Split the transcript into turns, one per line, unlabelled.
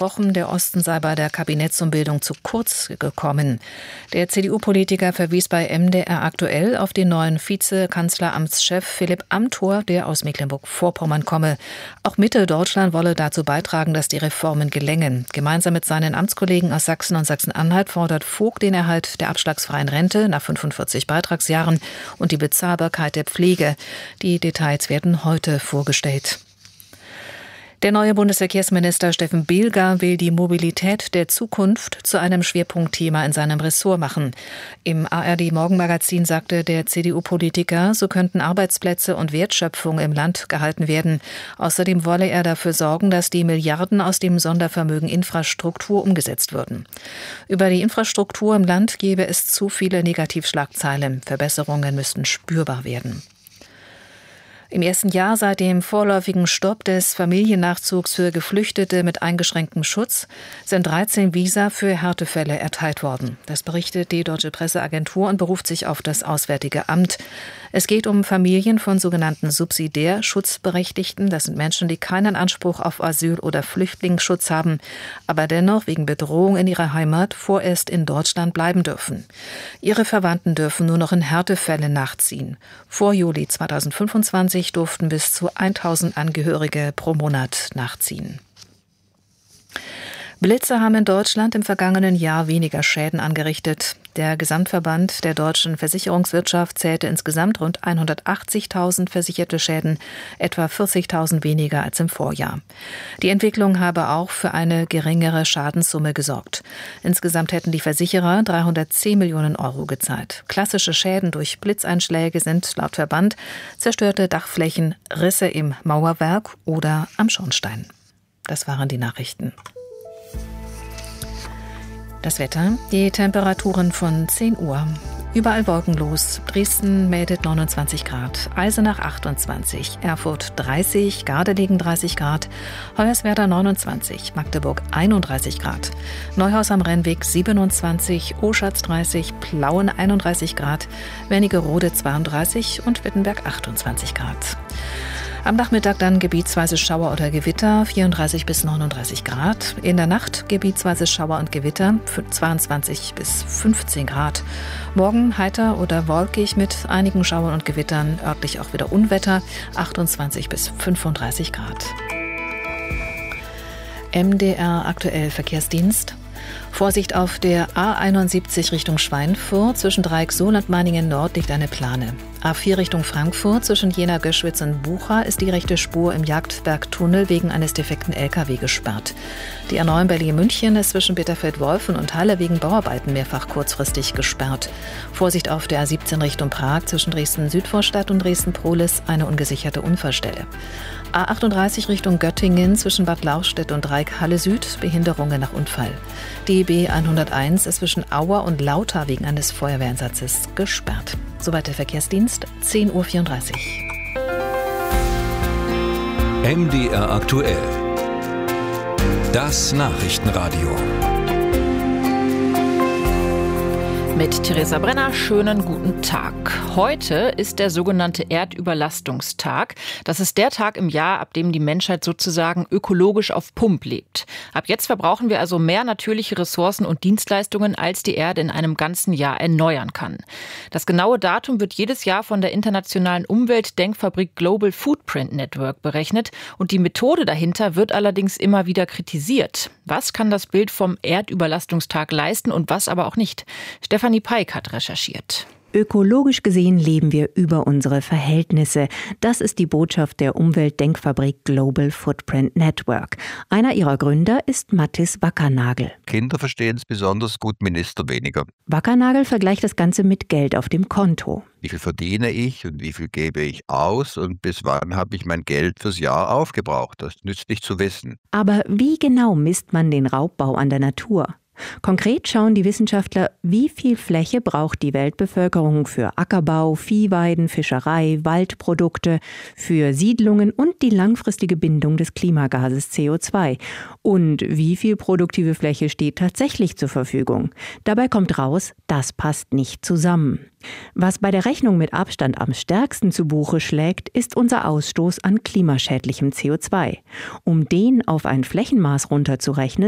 versprochen, der Osten sei bei der Kabinettsumbildung zu kurz gekommen. Der CDU-Politiker verwies bei MDR aktuell auf den neuen Vizekanzleramtschef Philipp Amthor, der aus Mecklenburg-Vorpommern komme. Auch Mitte-Deutschland wolle dazu beitragen, dass die Reformen gelängen. Gemeinsam mit seinen Amtskollegen aus Sachsen und Sachsen-Anhalt fordert Vogt den Erhalt der abschlagsfreien Rente nach 45 Beitragsjahren und die Bezahlbarkeit der Pflege. Die Details werden heute vorgestellt. Der neue Bundesverkehrsminister Steffen Bilger will die Mobilität der Zukunft zu einem Schwerpunktthema in seinem Ressort machen. Im ARD-Morgenmagazin sagte der CDU-Politiker, so könnten Arbeitsplätze und Wertschöpfung im Land gehalten werden. Außerdem wolle er dafür sorgen, dass die Milliarden aus dem Sondervermögen Infrastruktur umgesetzt würden. Über die Infrastruktur im Land gebe es zu viele Negativschlagzeilen. Verbesserungen müssten spürbar werden. Im ersten Jahr seit dem vorläufigen Stopp des Familiennachzugs für Geflüchtete mit eingeschränktem Schutz sind 13 Visa für Härtefälle erteilt worden. Das berichtet die Deutsche Presseagentur und beruft sich auf das Auswärtige Amt. Es geht um Familien von sogenannten subsidiär Schutzberechtigten. Das sind Menschen, die keinen Anspruch auf Asyl- oder Flüchtlingsschutz haben, aber dennoch wegen Bedrohung in ihrer Heimat vorerst in Deutschland bleiben dürfen. Ihre Verwandten dürfen nur noch in Härtefällen nachziehen. Vor Juli 2025 durften bis zu 1000 Angehörige pro Monat nachziehen. Blitze haben in Deutschland im vergangenen Jahr weniger Schäden angerichtet. Der Gesamtverband der deutschen Versicherungswirtschaft zählte insgesamt rund 180.000 versicherte Schäden, etwa 40.000 weniger als im Vorjahr. Die Entwicklung habe auch für eine geringere Schadenssumme gesorgt. Insgesamt hätten die Versicherer 310 Millionen Euro gezahlt. Klassische Schäden durch Blitzeinschläge sind laut Verband zerstörte Dachflächen, Risse im Mauerwerk oder am Schornstein. Das waren die Nachrichten. Das Wetter, die Temperaturen von 10 Uhr. Überall wolkenlos. Dresden meldet 29 Grad, Eisenach 28, Erfurt 30, Gardelegen 30 Grad, Hoyerswerda 29, Magdeburg 31 Grad, Neuhaus am Rennweg 27, Oschatz 30, Plauen 31 Grad, Wernigerode 32 und Wittenberg 28 Grad. Am Nachmittag dann gebietsweise Schauer oder Gewitter, 34 bis 39 Grad. In der Nacht gebietsweise Schauer und Gewitter, 22 bis 15 Grad. Morgen heiter oder wolkig mit einigen Schauern und Gewittern, örtlich auch wieder Unwetter, 28 bis 35 Grad. MDR aktuell Verkehrsdienst. Vorsicht auf der A71 Richtung Schweinfurt. Zwischen Dreieck-Sohl und Meiningen-Nord liegt eine Plane. A4 Richtung Frankfurt. Zwischen Jena, Göschwitz und Bucha ist die rechte Spur im Jagdbergtunnel wegen eines defekten LKW gesperrt. Die A9 Berlin-München ist zwischen Bitterfeld-Wolfen und Halle wegen Bauarbeiten mehrfach kurzfristig gesperrt. Vorsicht auf der A17 Richtung Prag. Zwischen Dresden-Südvorstadt und Dresden-Prohlis eine ungesicherte Unfallstelle. A38 Richtung Göttingen zwischen Bad Lauchstädt und Dreieck-Halle Süd, Behinderungen nach Unfall. Die B101 ist zwischen Auer und Lauter wegen eines Feuerwehreinsatzes gesperrt. Soweit der Verkehrsdienst, 10.34 Uhr.
MDR aktuell. Das Nachrichtenradio.
Mit Theresa Brenner, schönen guten Tag. Heute ist der sogenannte Erdüberlastungstag. Das ist der Tag im Jahr, ab dem die Menschheit sozusagen ökologisch auf Pump lebt. Ab jetzt verbrauchen wir also mehr natürliche Ressourcen und Dienstleistungen, als die Erde in einem ganzen Jahr erneuern kann. Das genaue Datum wird jedes Jahr von der internationalen Umweltdenkfabrik Global Footprint Network berechnet und die Methode dahinter wird allerdings immer wieder kritisiert. Was kann das Bild vom Erdüberlastungstag leisten und was aber auch nicht? Stefanie Peik hat recherchiert.
Ökologisch gesehen leben wir über unsere Verhältnisse. Das ist die Botschaft der Umweltdenkfabrik Global Footprint Network. Einer ihrer Gründer ist Mattis Wackernagel.
Kinder verstehen es besonders gut, Minister weniger.
Wackernagel vergleicht das Ganze mit Geld auf dem Konto.
Wie viel verdiene ich und wie viel gebe ich aus und bis wann habe ich mein Geld fürs Jahr aufgebraucht? Das nützt nicht zu wissen.
Aber wie genau misst man den Raubbau an der Natur? Konkret schauen die Wissenschaftler, wie viel Fläche braucht die Weltbevölkerung für Ackerbau, Viehweiden, Fischerei, Waldprodukte, für Siedlungen und die langfristige Bindung des Klimagases CO2. Und wie viel produktive Fläche steht tatsächlich zur Verfügung? Dabei kommt raus, das passt nicht zusammen. Was bei der Rechnung mit Abstand am stärksten zu Buche schlägt, ist unser Ausstoß an klimaschädlichem CO2. Um den auf ein Flächenmaß runterzurechnen,